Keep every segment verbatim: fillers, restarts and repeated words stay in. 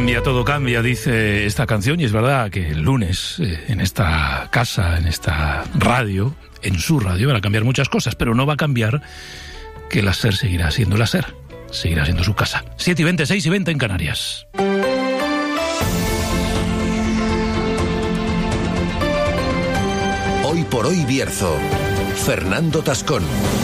cambia, todo cambia, dice esta canción, y es verdad que el lunes eh, en esta casa, en esta radio, en su radio, van a cambiar muchas cosas, pero no va a cambiar que la SER seguirá siendo la SER, seguirá siendo su casa. siete y veinte, seis y veinte en Canarias. Hoy por hoy Bierzo, Fernando Tascón.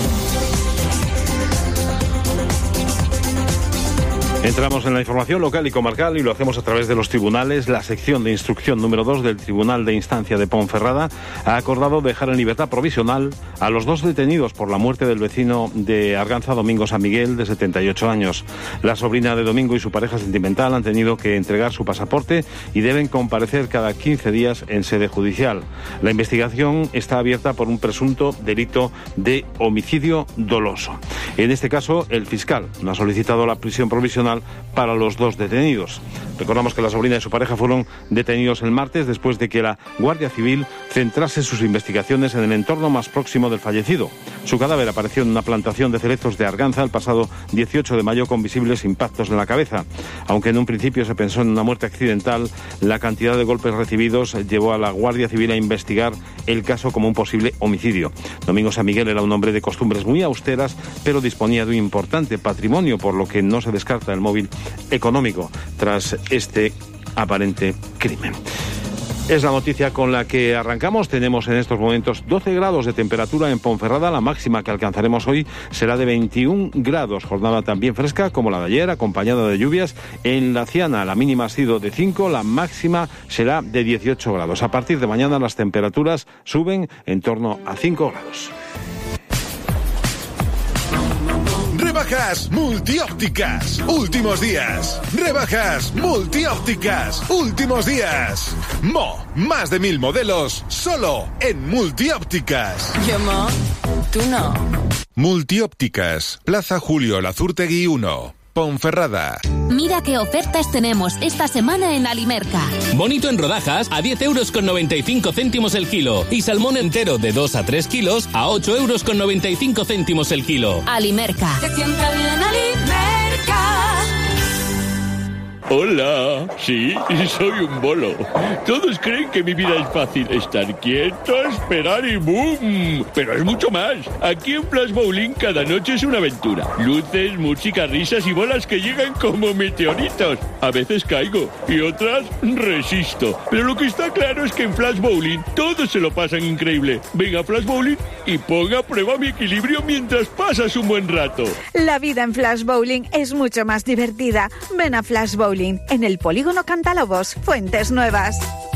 Entramos en la información local y comarcal y lo hacemos a través de los tribunales. La sección de instrucción número dos del Tribunal de Instancia de Ponferrada ha acordado dejar en libertad provisional a los dos detenidos por la muerte del vecino de Arganza, Domingo San Miguel, de setenta y ocho años. La sobrina de Domingo y su pareja sentimental han tenido que entregar su pasaporte y deben comparecer cada quince días en sede judicial. La investigación está abierta por un presunto delito de homicidio doloso. En este caso, el fiscal no ha solicitado la prisión provisional para los dos detenidos. Recordamos que la sobrina y su pareja fueron detenidos el martes después de que la Guardia Civil centrase sus investigaciones en el entorno más próximo del fallecido. Su cadáver apareció en una plantación de cerezos de Arganza el pasado dieciocho de mayo con visibles impactos en la cabeza. Aunque en un principio se pensó en una muerte accidental, la cantidad de golpes recibidos llevó a la Guardia Civil a investigar el caso como un posible homicidio. Domingo San Miguel era un hombre de costumbres muy austeras, pero disponía de un importante patrimonio, por lo que no se descarta el móvil económico tras este aparente crimen. Es la noticia con la que arrancamos. Tenemos en estos momentos doce grados de temperatura en Ponferrada. La máxima que alcanzaremos hoy será de veintiún grados. Jornada también fresca como la de ayer, acompañada de lluvias. En La Ciana la mínima ha sido de cinco, la máxima será de dieciocho grados. A partir de mañana las temperaturas suben en torno a cinco grados. Rebajas multiópticas, últimos días. Rebajas multiópticas, últimos días. Mo, más de mil modelos, solo en multiópticas. Yo, Mo, tú no. Multiópticas, Plaza Julio Lazurtegui uno, Ponferrada. Mira qué ofertas tenemos esta semana en Alimerca. Bonito en rodajas a diez euros con noventa y cinco céntimos el kilo. Y salmón entero de dos a tres kilos a ocho euros con noventa y cinco céntimos el kilo. Alimerca. Se sienta bien Alimerca. Hola, sí, soy un bolo. Todos creen que mi vida es fácil. Estar quieto, esperar y ¡boom! Pero es mucho más. Aquí en Flash Bowling cada noche es una aventura. Luces, música, risas y bolas que llegan como meteoritos. A veces caigo y otras resisto. Pero lo que está claro es que en Flash Bowling todos se lo pasan increíble. Venga a Flash Bowling y ponga a prueba mi equilibrio mientras pasas un buen rato. La vida en Flash Bowling es mucho más divertida. Ven a Flash Bowling en el Polígono Cantalobos, Fuentes Nuevas.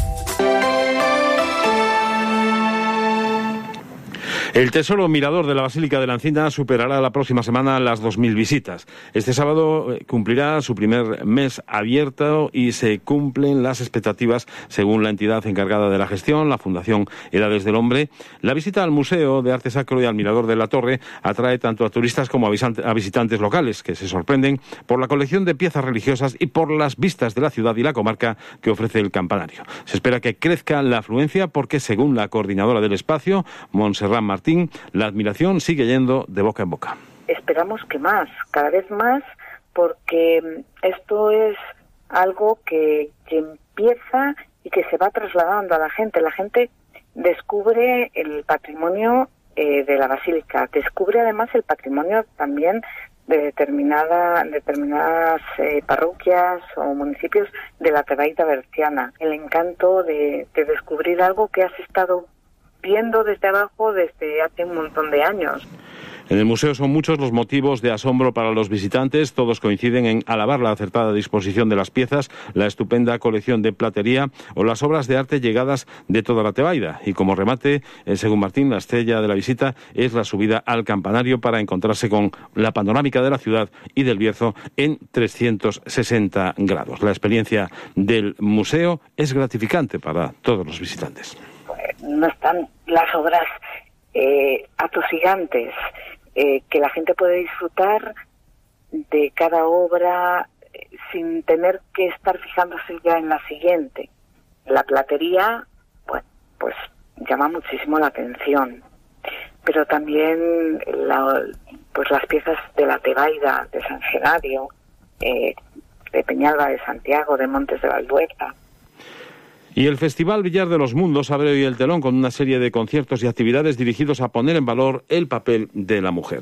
El Tesoro Mirador de la Basílica de la Encina superará la próxima semana las dos mil visitas. Este sábado cumplirá su primer mes abierto y se cumplen las expectativas según la entidad encargada de la gestión, la Fundación Edades del Hombre. La visita al Museo de Arte Sacro y al Mirador de la Torre atrae tanto a turistas como a visitantes locales, que se sorprenden por la colección de piezas religiosas y por las vistas de la ciudad y la comarca que ofrece el campanario. Se espera que crezca la afluencia porque, según la coordinadora del espacio, Montserrat Martín, la admiración sigue yendo de boca en boca. Esperamos que más, cada vez más, porque esto es algo que, que empieza y que se va trasladando a la gente. La gente descubre el patrimonio eh, de la Basílica, descubre además el patrimonio también de determinada, determinadas eh, parroquias o municipios de la Tebaida berciana. El encanto de, de descubrir algo que has estado viendo desde abajo desde hace un montón de años. En el museo son muchos los motivos de asombro para los visitantes. Todos coinciden en alabar la acertada disposición de las piezas, la estupenda colección de platería o las obras de arte llegadas de toda la Tebaida. Y como remate, eh, según Martín, la estrella de la visita es la subida al campanario para encontrarse con la panorámica de la ciudad y del Bierzo en trescientos sesenta grados. La experiencia del museo es gratificante para todos los visitantes. No están las obras eh, atosigantes, eh, que la gente puede disfrutar de cada obra eh, sin tener que estar fijándose ya en la siguiente. La platería, bueno, pues llama muchísimo la atención, pero también la, pues las piezas de la Tebaida, de San Genadio, eh, de Peñalba de Santiago, de Montes de Valdueza. Y el Festival Villar de los Mundos abre hoy el telón con una serie de conciertos y actividades dirigidos a poner en valor el papel de la mujer.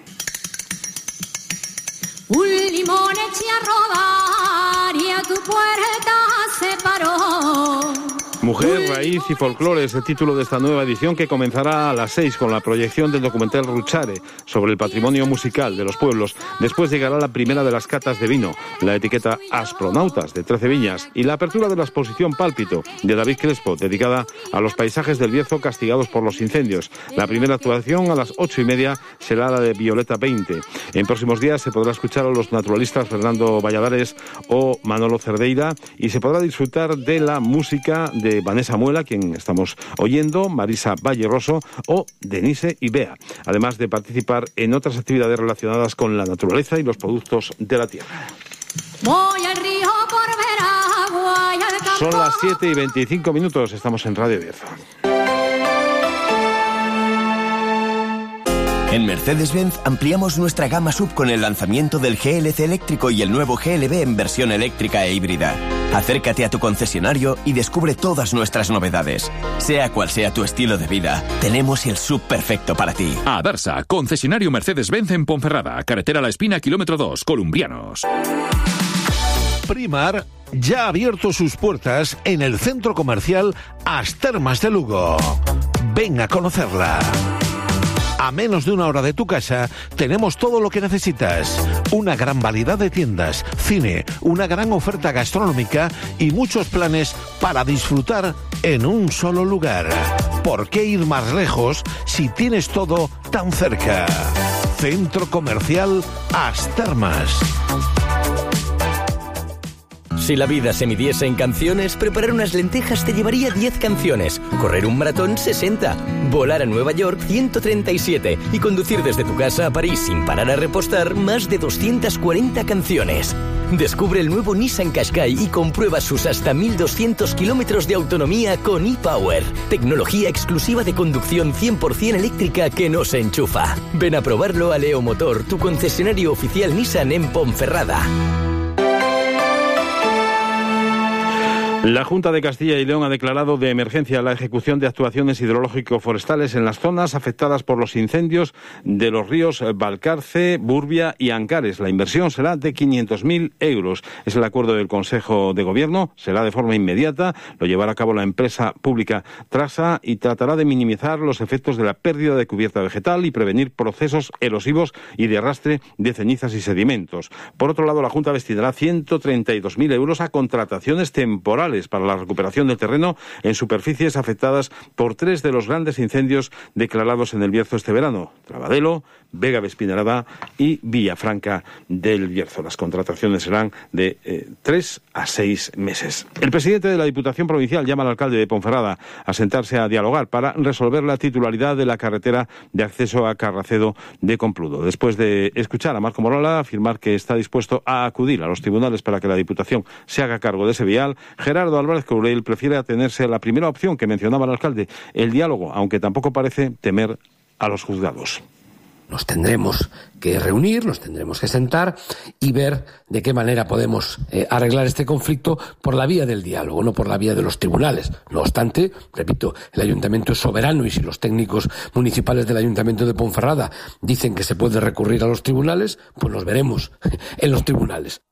Un limón eché a rodar y a tu puerta se paró. Mujer, raíz y folclore es el título de esta nueva edición que comenzará a las seis con la proyección del documental Ruchare sobre el patrimonio musical de los pueblos. Después llegará la primera de las catas de vino, la etiqueta Astronautas de Trece Viñas y la apertura de la exposición Pálpito de David Crespo, dedicada a los paisajes del Bierzo castigados por los incendios. La primera actuación a las ocho y media será la de Violeta veinte. En próximos días se podrá escuchar a los naturalistas Fernando Valladares o Manolo Cerdeira y se podrá disfrutar de la música de Vanessa Muela, quien estamos oyendo, Marisa Valle Rosso o Denise y Bea, además de participar en otras actividades relacionadas con la naturaleza y los productos de la tierra. Voy al río por ver agua y al campo. Son las siete y veinticinco minutos, estamos en Radio Bierzo. En Mercedes-Benz ampliamos nuestra gama sub con el lanzamiento del G L C eléctrico y el nuevo G L B en versión eléctrica e híbrida. Acércate a tu concesionario y descubre todas nuestras novedades. Sea cual sea tu estilo de vida, tenemos el sub perfecto para ti. Adarsa, concesionario Mercedes-Benz en Ponferrada, carretera La Espina, kilómetro dos, Columbrianos. Primar ya ha abierto sus puertas en el centro comercial As Termas de Lugo. Ven a conocerla. A menos de una hora de tu casa, tenemos todo lo que necesitas. Una gran variedad de tiendas, cine, una gran oferta gastronómica y muchos planes para disfrutar en un solo lugar. ¿Por qué ir más lejos si tienes todo tan cerca? Centro Comercial As Termas. Si la vida se midiese en canciones, preparar unas lentejas te llevaría diez canciones, correr un maratón sesenta, volar a Nueva York ciento treinta y siete y conducir desde tu casa a París sin parar a repostar más de doscientas cuarenta canciones. Descubre el nuevo Nissan Qashqai y comprueba sus hasta mil doscientos kilómetros de autonomía con ePower, tecnología exclusiva de conducción cien por ciento eléctrica que no se enchufa. Ven a probarlo a Leo Motor, tu concesionario oficial Nissan en Ponferrada. La Junta de Castilla y León ha declarado de emergencia la ejecución de actuaciones hidrológico-forestales en las zonas afectadas por los incendios de los ríos Valcarce, Burbia y Ancares. La inversión será de quinientos mil euros. Es el acuerdo del Consejo de Gobierno, será de forma inmediata, lo llevará a cabo la empresa pública Trasa y tratará de minimizar los efectos de la pérdida de cubierta vegetal y prevenir procesos erosivos y de arrastre de cenizas y sedimentos. Por otro lado, la Junta destinará ciento treinta y dos mil euros a contrataciones temporales para la recuperación del terreno en superficies afectadas por tres de los grandes incendios declarados en el Bierzo este verano: Trabadelo, Vega de Espinarada y Villafranca del Bierzo. Las contrataciones serán de eh, tres a seis meses. El presidente de la Diputación Provincial llama al alcalde de Ponferrada a sentarse a dialogar para resolver la titularidad de la carretera de acceso a Carracedo de Compludo. Después de escuchar a Marco Morola afirmar que está dispuesto a acudir a los tribunales para que la Diputación se haga cargo de ese vial, Gerardo Álvarez Courel prefiere atenerse a la primera opción que mencionaba el alcalde, el diálogo, aunque tampoco parece temer a los juzgados. Nos tendremos que reunir, nos tendremos que sentar y ver de qué manera podemos eh, arreglar este conflicto por la vía del diálogo, no por la vía de los tribunales. No obstante, repito, el ayuntamiento es soberano y si los técnicos municipales del ayuntamiento de Ponferrada dicen que se puede recurrir a los tribunales, pues nos veremos en los tribunales.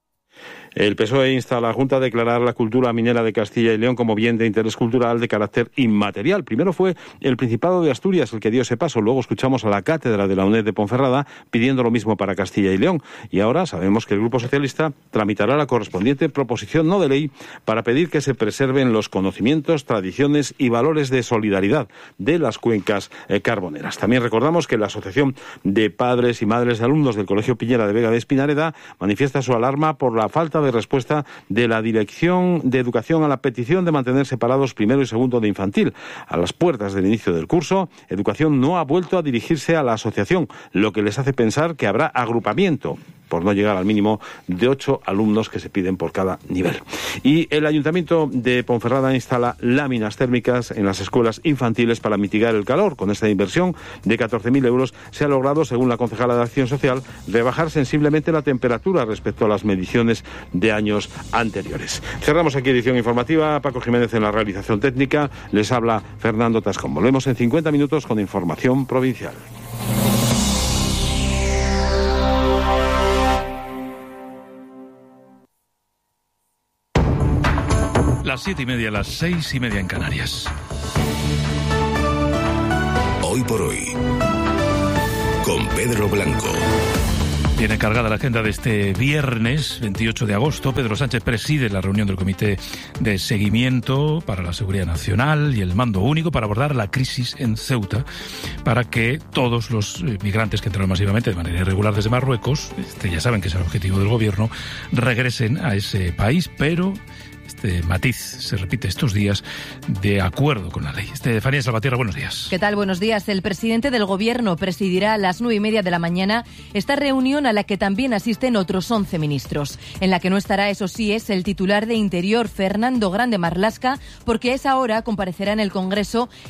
El P S O E insta a la Junta a declarar la cultura minera de Castilla y León como bien de interés cultural de carácter inmaterial. Primero fue el Principado de Asturias el que dio ese paso, luego escuchamos a la cátedra de la UNED de Ponferrada pidiendo lo mismo para Castilla y León. Y ahora sabemos que el Grupo Socialista tramitará la correspondiente proposición no de ley para pedir que se preserven los conocimientos, tradiciones y valores de solidaridad de las cuencas eh, carboneras. También recordamos que la Asociación de Padres y Madres de Alumnos del Colegio Piñera de Vega de Espinareda manifiesta su alarma por la falta de respuesta de la Dirección de Educación a la petición de mantener separados primero y segundo de infantil. A las puertas del inicio del curso, Educación no ha vuelto a dirigirse a la asociación, lo que les hace pensar que habrá agrupamiento. por no llegar al mínimo de ocho alumnos que se piden por cada nivel. Y el Ayuntamiento de Ponferrada instala láminas térmicas en las escuelas infantiles para mitigar el calor. Con esta inversión de catorce mil euros se ha logrado, según la concejala de Acción Social, rebajar sensiblemente la temperatura respecto a las mediciones de años anteriores. Cerramos aquí edición informativa. Paco Jiménez en la realización técnica. Les habla Fernando Tascón. Volvemos en cincuenta minutos con información provincial. Las siete y media, las seis y media en Canarias. Hoy por hoy, con Pedro Blanco. Viene cargada la agenda de este viernes veintiocho de agosto. Pedro Sánchez preside la reunión del Comité de Seguimiento para la Seguridad Nacional y el Mando Único para abordar la crisis en Ceuta, para que todos los migrantes que entraron masivamente de manera irregular desde Marruecos, este ya saben que es el objetivo del gobierno, regresen a ese país, pero este matiz se repite estos días de acuerdo con la ley. Estefanía Salvatierra, buenos días. ¿Qué tal? Buenos días. El presidente del Gobierno presidirá a las nueve y media de la mañana esta reunión a la que también asisten otros once ministros. En la que no estará, eso sí, es el titular de Interior, Fernando Grande Marlaska, porque a esa hora comparecerá en el Congreso